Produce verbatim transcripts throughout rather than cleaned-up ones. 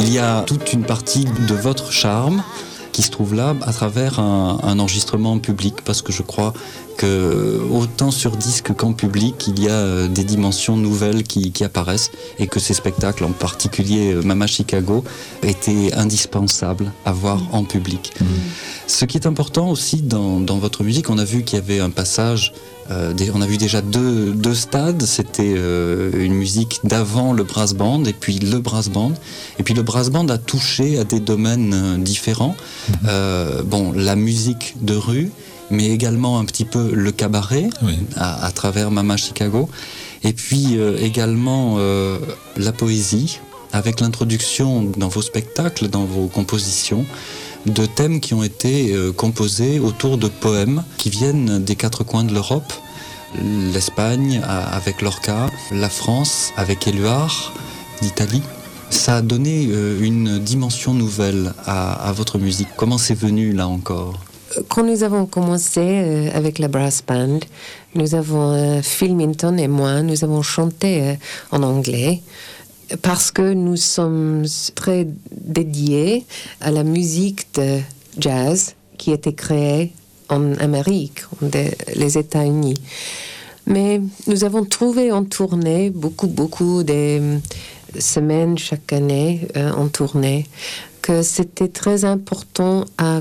il y a toute une partie de votre charme qui se trouve là à travers un, un enregistrement public, parce que je crois que autant sur disque qu'en public, il y a des dimensions nouvelles qui, qui apparaissent, et que ces spectacles, en particulier Mama Chicago, étaient indispensables à voir en public. Mmh. Ce qui est important aussi dans, dans votre musique, on a vu qu'il y avait un passage, euh, des, on a vu déjà deux, deux stades, c'était euh, une musique d'avant le brass band et puis le brass band, et puis le brass band a touché à des domaines euh, différents, mmh. euh, bon, la musique de rue, mais également un petit peu le cabaret, oui. à, à travers Mama Chicago, et puis euh, également euh, la poésie, avec l'introduction dans vos spectacles, dans vos compositions, de thèmes qui ont été euh, composés autour de poèmes qui viennent des quatre coins de l'Europe, l'Espagne avec Lorca, la France avec Éluard d'Italie. Ça a donné euh, une dimension nouvelle à, à votre musique. Comment c'est venu là encore ? Quand nous avons commencé euh, avec la brass band, nous avons, euh, Phil Minton et moi, nous avons chanté euh, en anglais parce que nous sommes très dédiés à la musique de jazz qui a été créée en Amérique, des, les États-Unis. Mais nous avons trouvé en tournée, beaucoup, beaucoup de semaines chaque année euh, en tournée, que c'était très important à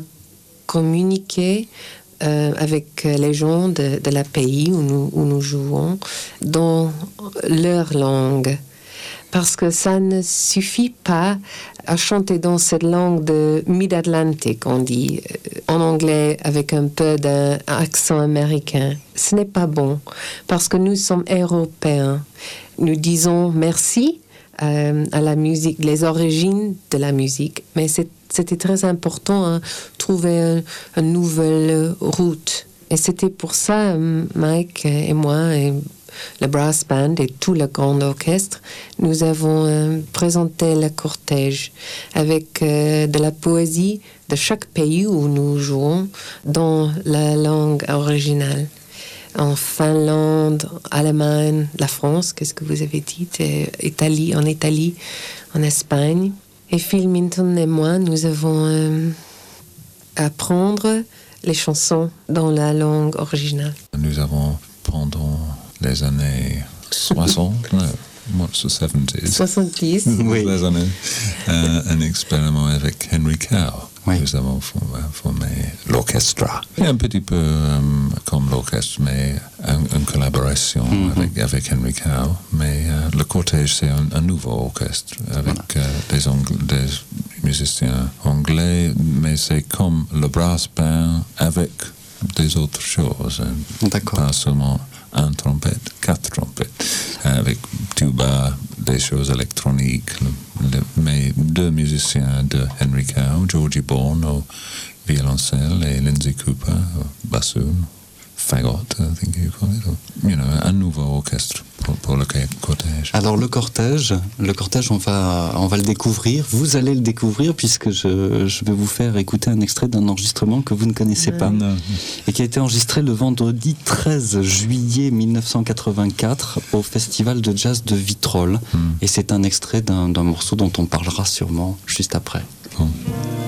communiquer euh, avec les gens de, de la pays où nous, où nous jouons dans leur langue. Parce que ça ne suffit pas à chanter dans cette langue de Mid-Atlantic, on dit, en anglais avec un peu d'un accent américain. Ce n'est pas bon, parce que nous sommes européens. Nous disons merci euh, à la musique, les origines de la musique, mais c'est C'était très important de hein, trouver un, une nouvelle route. Et c'était pour ça, Mike et moi, et le brass band et tout le grand orchestre, nous avons euh, présenté le cortège avec euh, de la poésie de chaque pays où nous jouons dans la langue originale. En Finlande, Allemagne, la France, qu'est-ce que vous avez dit, Italie, en Italie, en Espagne. Et Phil Minton et moi, nous avons euh, apprendre les chansons dans la langue originale. Nous avons, pendant les années soixante, what's the seventies? soixante-dix. Oui. Les années, euh, un expériment avec Henry Cow. Oui. Nous avons formé, formé l'orchestre. Un petit peu euh, comme l'orchestre, mais une collaboration mm-hmm. avec, avec Henry Cow. Mais euh, le cortège, c'est un, un nouveau orchestre avec voilà. euh, des, Angl- des musiciens anglais, mais c'est comme le brass band avec des autres choses. D'accord. Pas seulement un trompette, quatre trompettes, avec tuba, des choses électroniques, le, le, mais deux musiciens de Henry Cow, Georgie Bourne au violoncelle et Lindsay Cooper au bassoon, fagot, I think you call it, or, you know, un nouveau orchestre pour, pour le cortège. Alors le cortège, le cortège, on va, on va le découvrir. Vous allez le découvrir puisque je, je vais vous faire écouter un extrait d'un enregistrement que vous ne connaissez pas Non. et qui a été enregistré le vendredi treize juillet mille neuf cent quatre-vingt-quatre au Festival de Jazz de Vitrolles. Mm. Et c'est un extrait d'un, d'un morceau dont on parlera sûrement juste après. Bon.